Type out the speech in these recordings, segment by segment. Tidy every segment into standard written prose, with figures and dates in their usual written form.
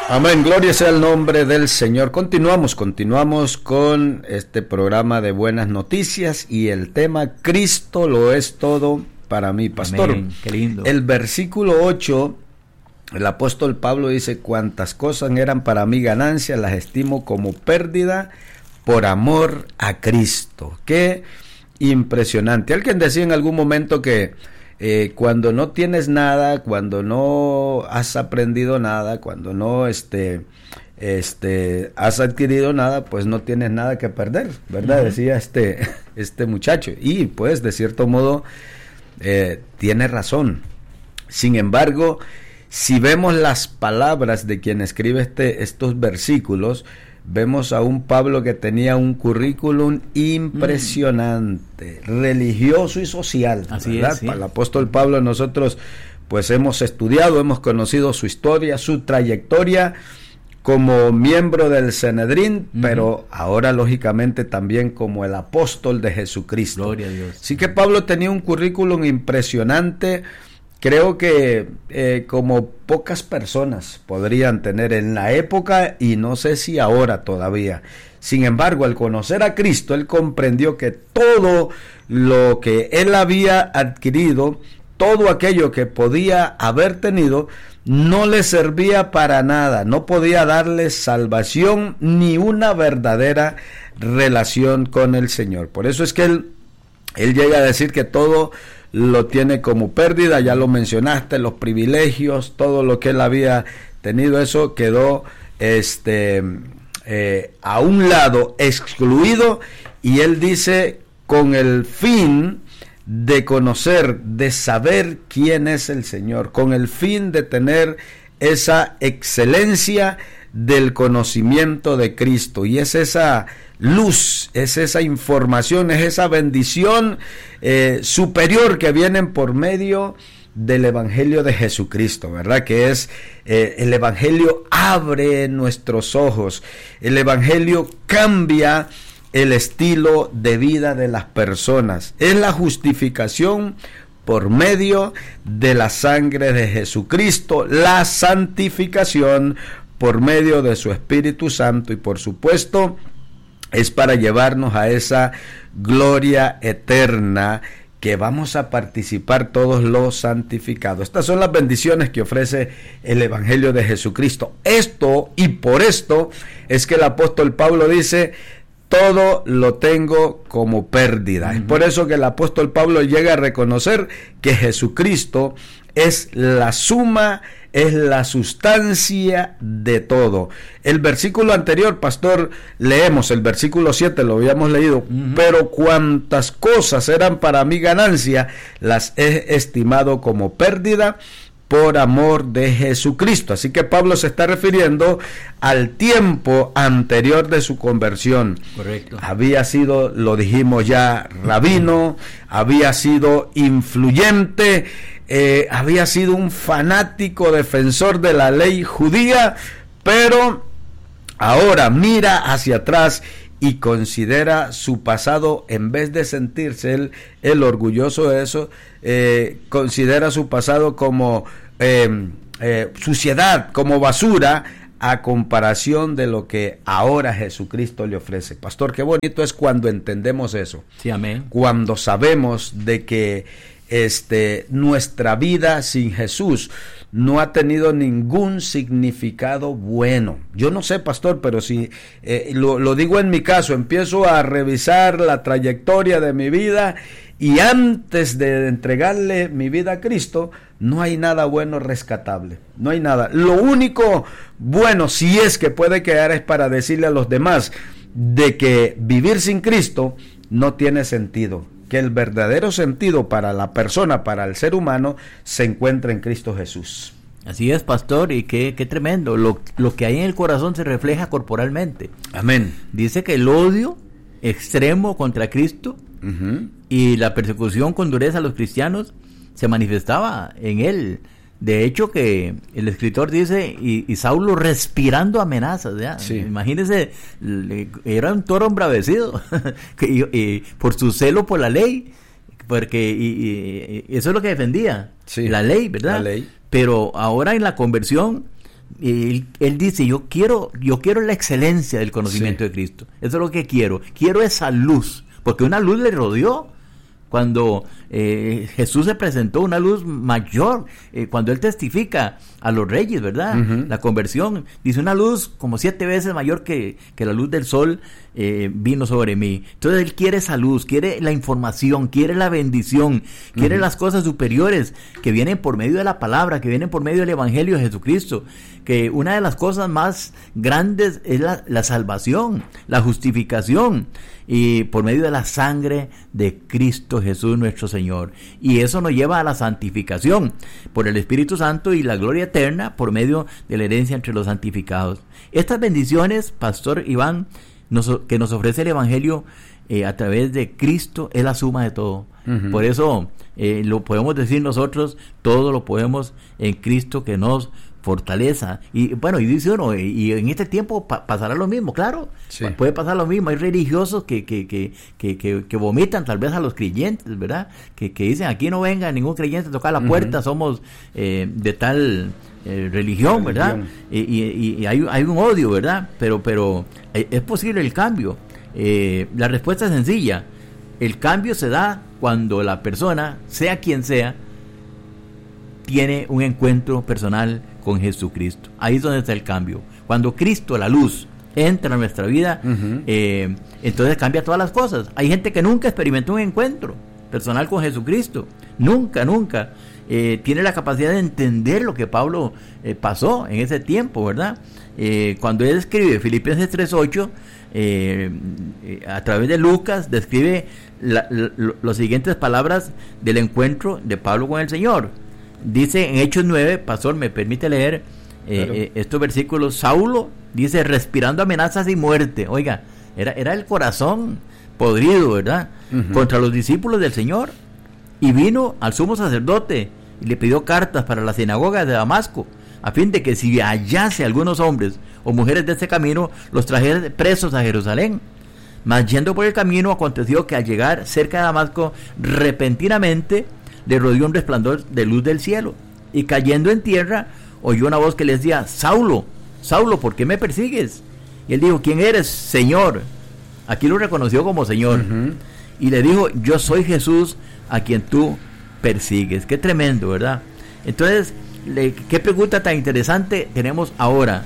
Amén, gloria sea el nombre del Señor. Continuamos con este programa de buenas noticias y el tema Cristo lo es todo para mí. Pastor, amén, qué lindo. El versículo 8, el apóstol Pablo dice: cuantas cosas eran para mí ganancia, las estimo como pérdida por amor a Cristo. Qué impresionante. Alguien decía en algún momento que cuando no tienes nada, cuando no has aprendido nada, cuando no has adquirido nada, pues no tienes nada que perder, ¿verdad? Uh-huh. Decía este muchacho. Y pues de cierto modo tiene razón. Sin embargo, si vemos las palabras de quien escribe estos versículos, vemos a un Pablo que tenía un currículum impresionante, religioso y social. Así ¿verdad? Es, sí. Para el apóstol Pablo nosotros pues hemos estudiado, hemos conocido su historia, su trayectoria como miembro del Sanedrín, pero ahora lógicamente también como el apóstol de Jesucristo. Gloria a Dios. Así que Pablo tenía un currículum impresionante. Creo que como pocas personas podrían tener en la época y no sé si ahora todavía. Sin embargo, al conocer a Cristo, él comprendió que todo lo que él había adquirido, todo aquello que podía haber tenido, no le servía para nada, no podía darle salvación ni una verdadera relación con el Señor. Por eso es que él llega a decir que todo lo tiene como pérdida. Ya lo mencionaste, los privilegios, todo lo que él había tenido, eso quedó a un lado, excluido, y él dice, con el fin de conocer, de saber quién es el Señor, con el fin de tener esa excelencia del conocimiento de Cristo, y es esa luz, es esa información, es esa bendición superior que vienen por medio del Evangelio de Jesucristo, ¿verdad? Que es el Evangelio abre nuestros ojos, el Evangelio cambia el estilo de vida de las personas, es la justificación por medio de la sangre de Jesucristo, la santificación por medio de su Espíritu Santo, y por supuesto es para llevarnos a esa gloria eterna que vamos a participar todos los santificados. Estas son las bendiciones que ofrece el Evangelio de Jesucristo. Esto, y por esto es que el apóstol Pablo dice: todo lo tengo como pérdida. Es por eso que el apóstol Pablo llega a reconocer que Jesucristo es la suma, es la sustancia de todo. El versículo anterior, pastor, leemos el versículo 7, lo habíamos leído, pero cuantas cosas eran para mí ganancia, las he estimado como pérdida por amor de Jesucristo. Así que Pablo se está refiriendo al tiempo anterior de su conversión. Correcto. Había sido, lo dijimos ya, rabino, había sido influyente, había sido un fanático defensor de la ley judía, pero ahora mira hacia atrás y considera su pasado, en vez de sentirse el orgulloso de eso, considera su pasado como suciedad, como basura, a comparación de lo que ahora Jesucristo le ofrece. Pastor, qué bonito es cuando entendemos eso. Sí, amén. Cuando sabemos de que nuestra vida sin Jesús no ha tenido ningún significado bueno. Yo no sé, pastor, pero si lo digo en mi caso, empiezo a revisar la trayectoria de mi vida y antes de entregarle mi vida a Cristo, no hay nada bueno rescatable, no hay nada. Lo único bueno, si es que puede quedar, es para decirle a los demás de que vivir sin Cristo no tiene sentido, que el verdadero sentido para la persona, para el ser humano, se encuentra en Cristo Jesús. Así es, pastor, y qué tremendo. Lo que hay en el corazón se refleja corporalmente. Amén. Dice que el odio extremo contra Cristo y la persecución con dureza a los cristianos se manifestaba en él. De hecho, que el escritor dice, y Saulo respirando amenazas, ¿ya? Sí. Imagínese, era un toro embravecido y por su celo por la ley, porque y eso es lo que defendía, sí, la ley, ¿verdad? La ley. Pero ahora en la conversión él dice, yo quiero la excelencia del conocimiento de Cristo. Eso es lo que quiero esa luz, porque una luz le rodeó. Cuando Jesús se presentó, una luz mayor, cuando Él testifica a los reyes, ¿verdad? La conversión, dice, una luz como 7 veces mayor que la luz del sol vino sobre mí. Entonces Él quiere esa luz, quiere la información, quiere la bendición, quiere las cosas superiores que vienen por medio de la palabra, que vienen por medio del Evangelio de Jesucristo, que una de las cosas más grandes es la salvación, la justificación, y por medio de la sangre de Cristo Jesús nuestro Señor. Y eso nos lleva a la santificación por el Espíritu Santo y la gloria eterna por medio de la herencia entre los santificados. Estas bendiciones, Pastor Iván, que nos ofrece el Evangelio a través de Cristo, es la suma de todo. Por eso lo podemos decir nosotros, todo lo podemos en Cristo que nos fortaleza. Y bueno, y dice uno, y en este tiempo pasará lo mismo, claro, puede pasar lo mismo. Hay religiosos que vomitan tal vez a los creyentes, ¿verdad? Que dicen, aquí no venga ningún creyente a tocar la puerta, somos de tal religión, ¿verdad? Y hay un odio, ¿verdad? Pero es posible el cambio. La respuesta es sencilla. El cambio se da cuando la persona, sea quien sea, tiene un encuentro personal con Jesucristo. Ahí es donde está el cambio. Cuando Cristo, la luz, entra en nuestra vida, entonces cambia todas las cosas. Hay gente que nunca experimentó un encuentro personal con Jesucristo. Nunca tiene la capacidad de entender lo que Pablo pasó en ese tiempo, ¿verdad? Cuando él escribe Filipenses 3:8, a través de Lucas, describe las siguientes palabras del encuentro de Pablo con el Señor. Dice en Hechos 9, Pastor, ¿me permite leer estos versículos? Saulo dice, respirando amenazas y muerte. Oiga, era el corazón podrido, ¿verdad? Contra los discípulos del Señor. Y vino al sumo sacerdote y le pidió cartas para la sinagoga de Damasco, a fin de que si hallase algunos hombres o mujeres de este camino, los trajera presos a Jerusalén. Mas yendo por el camino, aconteció que al llegar cerca de Damasco, repentinamente le rodeó un resplandor de luz del cielo, y cayendo en tierra, oyó una voz que le decía, Saulo, Saulo, ¿por qué me persigues? Y él dijo, ¿quién eres, Señor? Aquí lo reconoció como Señor. Y le dijo, yo soy Jesús a quien tú persigues. Qué tremendo, ¿verdad? Entonces, qué pregunta tan interesante tenemos ahora.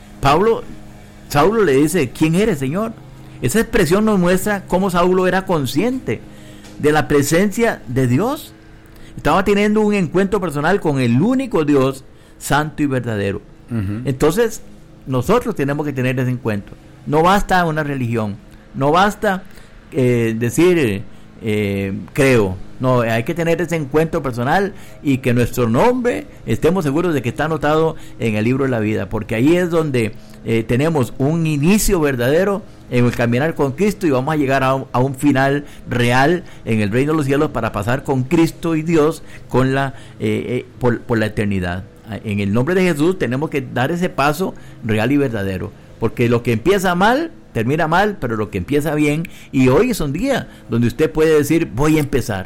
Saulo le dice, ¿quién eres, Señor? Esa expresión nos muestra cómo Saulo era consciente de la presencia de Dios. Estaba teniendo un encuentro personal con el único Dios santo y verdadero. Entonces nosotros tenemos que tener ese encuentro. No basta una religión, no basta decir creo. No, hay que tener ese encuentro personal y que nuestro nombre estemos seguros de que está anotado en el libro de la vida, porque ahí es donde tenemos un inicio verdadero en el caminar con Cristo, y vamos a llegar a un final real en el reino de los cielos para pasar con Cristo y Dios con por la eternidad. En el nombre de Jesús tenemos que dar ese paso real y verdadero, porque lo que empieza mal termina mal, pero lo que empieza bien, y hoy es un día donde usted puede decir, voy a empezar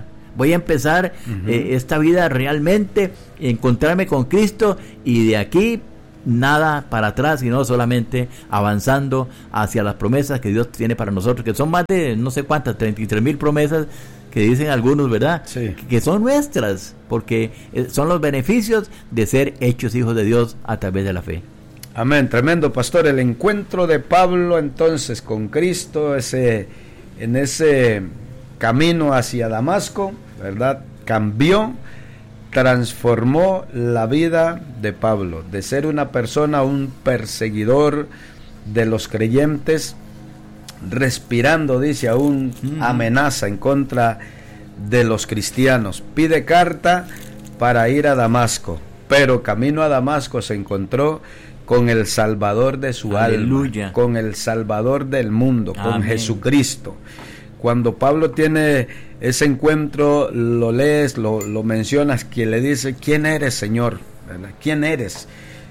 esta vida realmente, encontrarme con Cristo, y de aquí nada para atrás, sino solamente avanzando hacia las promesas que Dios tiene para nosotros, que son más de no sé cuántas, 33,000 promesas que dicen algunos, ¿verdad? Sí. Que son nuestras, porque son los beneficios de ser hechos hijos de Dios a través de la fe. Amén, tremendo, pastor. El encuentro de Pablo entonces con Cristo, en ese camino hacia Damasco, ¿verdad? Cambió, transformó la vida de Pablo, de ser una persona, un perseguidor de los creyentes, respirando, dice, aún amenaza en contra de los cristianos. Pide carta para ir a Damasco, pero camino a Damasco se encontró con el Salvador de su alma, con el Salvador del mundo, con Jesucristo. Cuando Pablo tiene ese encuentro, lo lees, lo mencionas, que le dice, ¿quién eres, Señor? ¿Verdad? ¿Quién eres?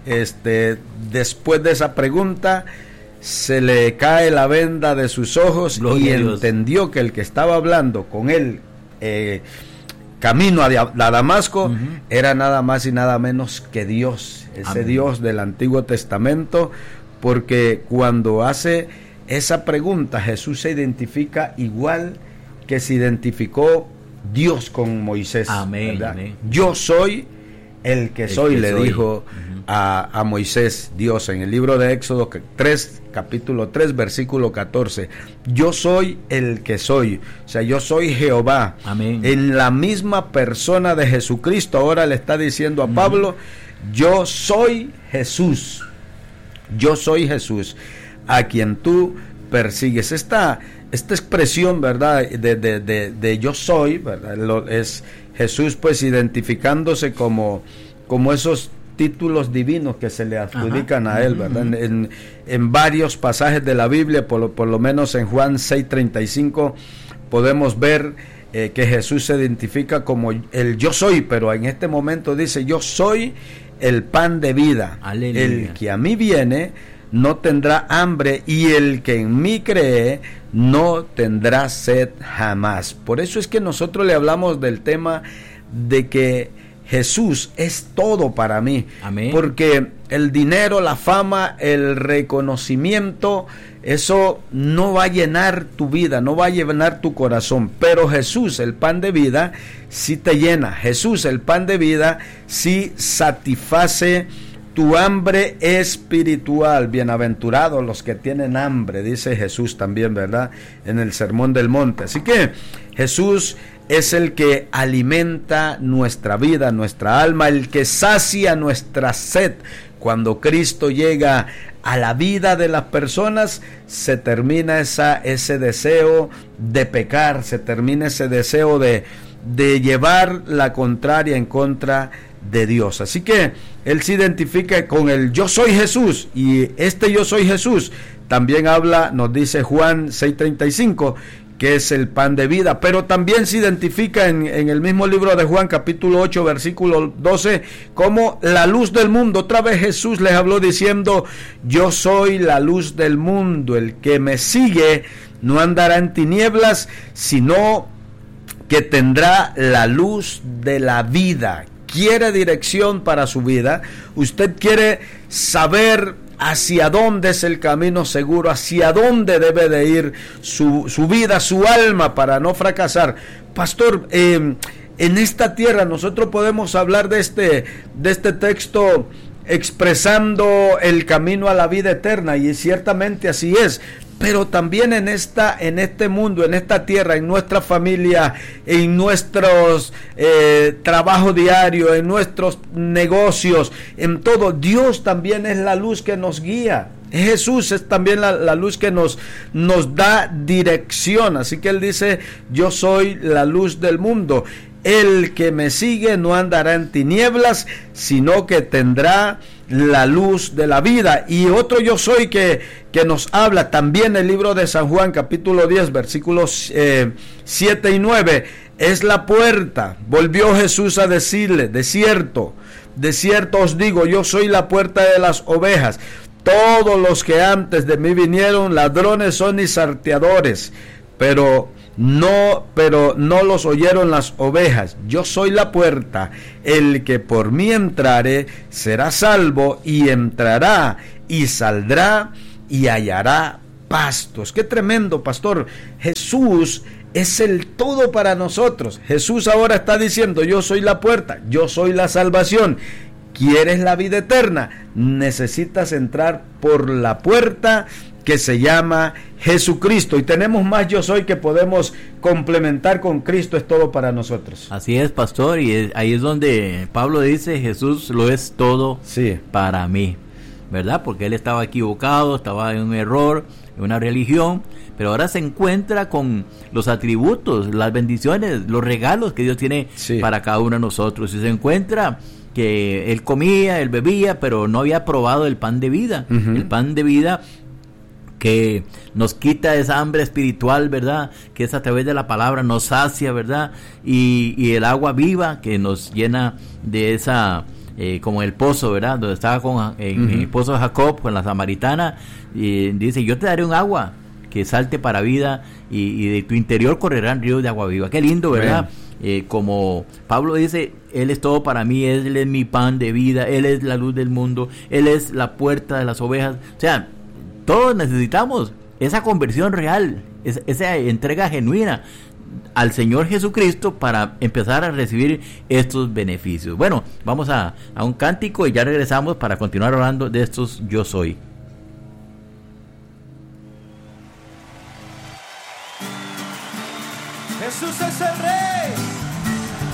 Después de esa pregunta, se le cae la venda de sus ojos, y entendió que el que estaba hablando con él camino a Damasco, era nada más y nada menos que Dios, ese Amén. Dios del Antiguo Testamento, porque cuando hace esa pregunta, Jesús se identifica igual que se identificó Dios con Moisés. Amén, amén. Yo soy el que soy, le dijo a Moisés Dios en el libro de Éxodo 3, capítulo 3, versículo 14. Yo soy el que soy, o sea, yo soy Jehová. Amén. En la misma persona de Jesucristo, ahora le está diciendo a Pablo, yo soy Jesús, yo soy Jesús, a quien tú persigues. Esta expresión, ¿verdad?, de yo soy, ¿verdad?, es Jesús pues identificándose como esos títulos divinos que se le adjudican a él, ¿verdad? En varios pasajes de la Biblia, por lo menos en Juan 6:35, podemos ver que Jesús se identifica como el yo soy, pero en este momento dice, yo soy el pan de vida. Aleluya. El que a mí viene no tendrá hambre, y el que en mí cree no tendrá sed jamás. Por eso es que nosotros le hablamos del tema de que Jesús es todo para mí. Amén. Porque el dinero, la fama, el reconocimiento, eso no va a llenar tu vida, no va a llenar tu corazón. Pero Jesús, el pan de vida, sí te llena. Jesús, el pan de vida, sí satisface tu hambre espiritual. Bienaventurados los que tienen hambre, dice Jesús también, ¿verdad?, en el Sermón del Monte. Así que Jesús es el que alimenta nuestra vida, nuestra alma, el que sacia nuestra sed. Cuando Cristo llega a la vida de las personas, se termina ese deseo de pecar, se termina ese deseo de llevar la contraria en contra de Dios. Así que Él se identifica con el yo soy Jesús, y este yo soy Jesús también habla, nos dice Juan 6:35, que es el pan de vida, pero también se identifica en el mismo libro de Juan, capítulo 8, versículo 12, como la luz del mundo. Otra vez Jesús les habló diciendo, yo soy la luz del mundo, el que me sigue no andará en tinieblas, sino que tendrá la luz de la vida. Quiere dirección para su vida, usted quiere saber hacia dónde es el camino seguro, hacia dónde debe de ir su vida, su alma, para no fracasar. Pastor, en esta tierra nosotros podemos hablar de este texto expresando el camino a la vida eterna, y ciertamente así es. Pero también en este mundo, en esta tierra, en nuestra familia, en nuestros trabajos diarios, en nuestros negocios, en todo, Dios también es la luz que nos guía. Jesús es también la luz que nos da dirección. Así que Él dice, yo soy la luz del mundo. El que me sigue no andará en tinieblas, sino que tendrá la luz de la vida. Y otro yo soy que nos habla también el libro de San Juan, capítulo 10, versículos 7 y 9, es la puerta. Volvió Jesús a decirle, de cierto os digo, yo soy la puerta de las ovejas. Todos los que antes de mí vinieron, ladrones son y salteadores, pero no los oyeron las ovejas. Yo soy la puerta, el que por mí entrare será salvo, y entrará y saldrá y hallará pastos. Qué tremendo, pastor. Jesús es el todo para nosotros. Jesús ahora está diciendo, yo soy la puerta, yo soy la salvación. ¿Quieres la vida eterna? Necesitas entrar por la puerta que se llama Jesucristo, y tenemos más yo soy que podemos complementar con Cristo es todo para nosotros. Así es, pastor, y ahí es donde Pablo dice, Jesús lo es todo para mí, ¿verdad? Porque él estaba equivocado, estaba en un error, en una religión, pero ahora se encuentra con los atributos, las bendiciones, los regalos que Dios tiene para cada uno de nosotros, y se encuentra que él comía, él bebía, pero no había probado el pan de vida, el pan de vida que nos quita esa hambre espiritual, ¿verdad? Que es a través de la palabra, nos sacia, ¿verdad? Y el agua viva que nos llena de esa, como el pozo, ¿verdad? Donde estaba en el pozo de Jacob, con la samaritana, y dice, yo te daré un agua que salte para vida, y de tu interior correrán ríos de agua viva. Qué lindo, ¿verdad? como Pablo dice, Él es todo para mí, Él es mi pan de vida, Él es la luz del mundo, Él es la puerta de las ovejas. O sea, todos necesitamos esa conversión real, esa entrega genuina al Señor Jesucristo para empezar a recibir estos beneficios. Bueno, vamos a un cántico y ya regresamos para continuar hablando de estos yo soy. Jesús es el Rey.